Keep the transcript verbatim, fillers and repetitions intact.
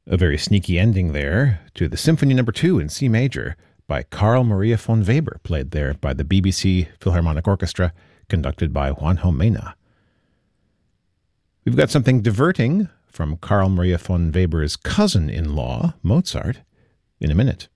A very sneaky ending there to the Symphony Number Two in C major by Carl Maria von Weber, played there by the B B C Philharmonic Orchestra, conducted by Juanjo Mena. We've got something diverting from Carl Maria von Weber's cousin-in-law, Mozart, in a minute.